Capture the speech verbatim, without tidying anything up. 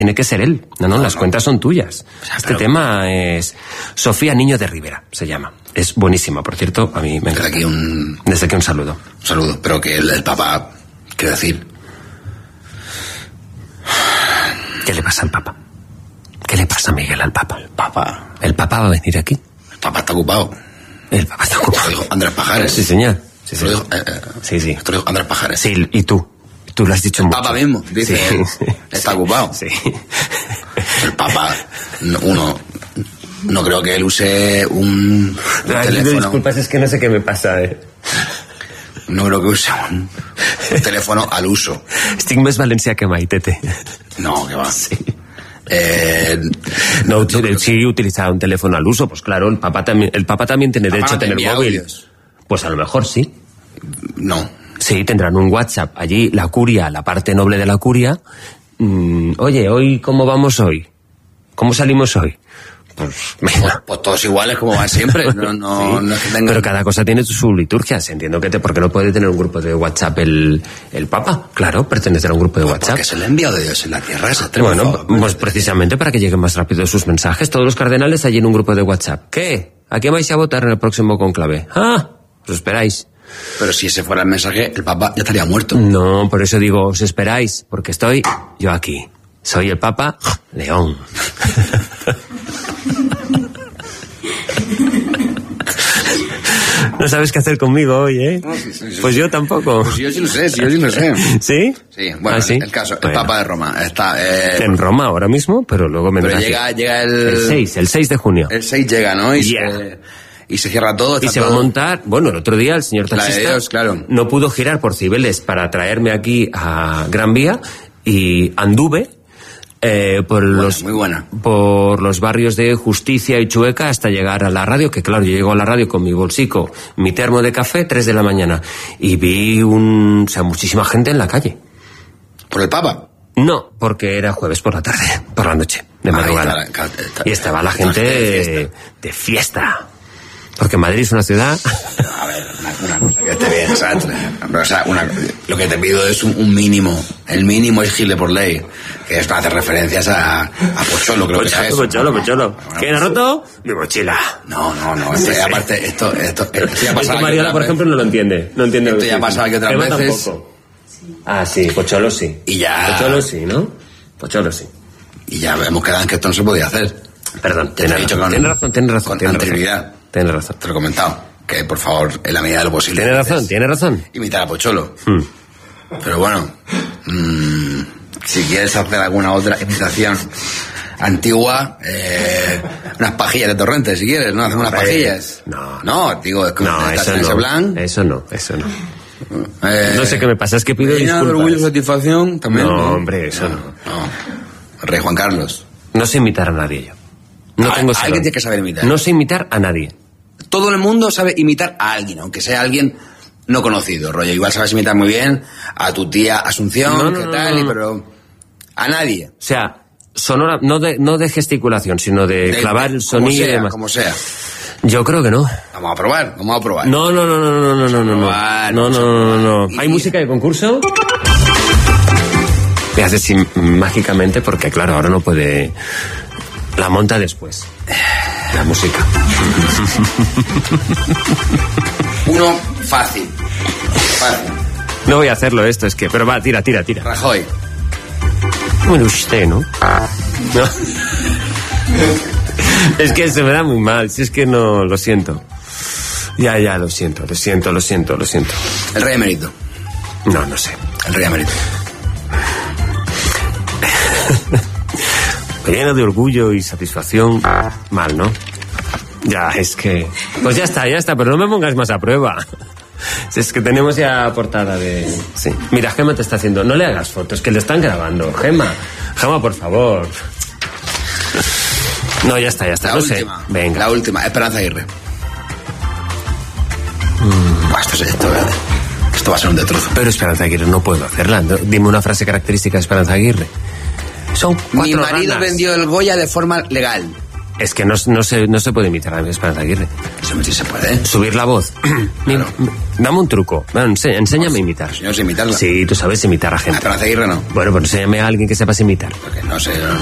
Tiene que ser él. No, no, no las no. cuentas son tuyas. O sea, este pero... tema es Sofía Niño de Rivera, se llama. Es buenísima, por cierto, a mí me encanta. Desde aquí un... Desde aquí un saludo. Un saludo, pero que el, el Papa, quiero decir... ¿Qué le pasa al Papa? ¿Qué le pasa, Miguel, al Papa? El Papa... ¿El Papa va a venir aquí? El Papa está ocupado. El Papa está ocupado. Esto lo dijo Andrés Pajares. Sí, señor. Sí, sí. Lo dijo, eh, eh, sí, sí. Esto lo dijo Andrés Pajares. Sí, y tú. Tú lo has dicho mucho. El Papa mismo, dice, sí, sí, está sí, ocupado. Sí. El Papa, uno, no creo que él use un, un Ay, teléfono. Disculpas, es que no sé qué me pasa, eh. No creo que use un, un teléfono al uso. Estic més valencià que mai, Tete. No, que va. Sí. Eh, no, no si utilizar un teléfono al uso, pues claro, el Papa también, el Papa también tiene derecho a tener móvil. Audios. Pues a lo mejor sí. No. Sí, tendrán un WhatsApp. Allí la curia, la parte noble de la curia. Mmm, oye, hoy, ¿cómo vamos hoy? ¿Cómo salimos hoy? Pues, pues, pues todos iguales como van siempre. No, no, sí. no es que tengan... Pero cada cosa tiene su liturgia. Entiendo que te, porque no puede tener un grupo de WhatsApp el, el Papa. Claro, pertenecer a un grupo de pues WhatsApp. Porque se le ha enviado de Dios en la tierra. Ese bueno, favor, pues precisamente para que lleguen más rápido sus mensajes. Todos los cardenales allí en un grupo de WhatsApp. ¿Qué? ¿A qué vais a votar en el próximo conclave? Ah, os esperáis. Pero si ese fuera el mensaje, el Papa ya estaría muerto. No, por eso digo, os esperáis, porque estoy yo aquí. Soy el Papa León. No sabes qué hacer conmigo hoy, ¿eh? No, sí, sí, sí. Pues yo tampoco. Pues yo sí lo sé, sí, yo sí lo sé. ¿Sí? Sí, bueno, ¿Ah, sí? el caso, el bueno. Papa de Roma está... Eh, en Roma ahora mismo, pero luego me Pero llega, llega el... El seis, el seis de junio. El seis llega, ¿no? Y yeah. se... Y se cierra todo. Y se todo... va a montar... Bueno, el otro día el señor taxista de Dios, claro. no pudo girar por Cibeles para traerme aquí a Gran Vía y anduve eh, por, buena, los, muy buena. por los barrios de Justicia y Chueca hasta llegar a la radio, que claro, yo llego a la radio con mi bolsico, mi termo de café, tres de la mañana, y vi un, o sea, muchísima gente en la calle. ¿Por el Papa? No, porque era jueves por la tarde, por la noche, de madrugada. Ahí está, está, está, y estaba la gente de fiesta. de fiesta. Porque Madrid es una ciudad... A ver, una, una cosa que esté bien, ¿sabes? O sea, una, lo que te pido es un, un mínimo. El mínimo es gile por ley. Que es para hacer referencias a, a Pocholo, creo Pocholo, que es eso. Pocholo, Pocholo. Bueno, ¿Quién ha roto? Mi mochila. No, no, no. Esto, Sí, sí. Aparte, esto, esto, esto ya Es que Mariola, por ejemplo, no lo entiende. No entiende esto ya ha pasado aquí otras Emma veces. Tampoco. Ah, sí, Pocholo sí. Y ya... Pocholo sí, ¿no? Pocholo sí. Y ya hemos quedado en que esto no se podía hacer. Perdón, Te he dicho con, tienes razón, tienes razón. Con tienes anterioridad. razón. Tienes razón. Te lo he comentado. Que, por favor, en la medida de lo posible... Tienes razón, tienes razón. Imitar a Pocholo. Hmm. Pero bueno, mmm, si quieres hacer alguna otra imitación antigua, eh, unas pajillas de Torrente, si quieres, ¿no? Hacer unas pajillas. No. No, digo, es como No, estás eso en ese no. plan. Eso no, eso no. Eh, No sé qué me pasa, es que pido Reina de disculpas. orgullo y satisfacción también. No, hombre, eso no. No. Rey Juan Carlos. No sé imitar a nadie yo. No Ah, tengo alguien salón. tiene que saber imitar. No sé imitar a nadie. Todo el mundo sabe imitar a alguien, aunque sea alguien no conocido, rollo. Igual sabes imitar muy bien a tu tía Asunción, No, no, qué no, tal, no, no. pero a nadie. O sea, sonora, no de, no de gesticulación, sino de, De- clavar el como sonido sea, y demás. como sea. Yo creo que no. Vamos a probar, vamos a probar. No, no, no, no, no, no, no, no, no. Probar, No, no, no, no, no. ¿Hay Y- música de concurso? Me hace así mágicamente porque, claro, ahora no puede... La monta después. La música. Uno fácil. Fácil. No voy a hacerlo esto, es que... Pero va, tira, tira, tira. Rajoy. Bueno, usted, ¿no? No. Es que se me da muy mal, si es que no, lo siento. Ya, ya, lo siento, lo siento, lo siento, lo siento. El rey emérito. No, no sé. El rey emérito. Lleno de orgullo y satisfacción. Mal, ¿no? Ya, es que... Pues ya está, ya está, pero no me pongas más a prueba. Si es que tenemos ya portada de... Sí. Mira, Gemma te está haciendo... No le hagas fotos, que le están grabando. Gemma, Gemma, por favor. No, ya está, ya está. La no última. sé. Venga. La última. Esperanza Aguirre. Mm. Buah, esto, es, esto, esto va a ser un destrozo. Pero Esperanza Aguirre no puedo hacerla. Dime una frase característica de Esperanza Aguirre. Son cuatro Mi marido ranas. vendió el Goya de forma legal. Es que no, no, se, no se puede imitar a Esperanza Aguirre. Eso sí se puede. Subir la voz. Claro. Dame un truco. Bueno, ense, enséñame a imitar. Si no sé imitarla. Sí, tú sabes imitar a gente. A Esperanza Aguirre no. Bueno, pues enséñame a alguien que sepas imitar. Porque no sé... No...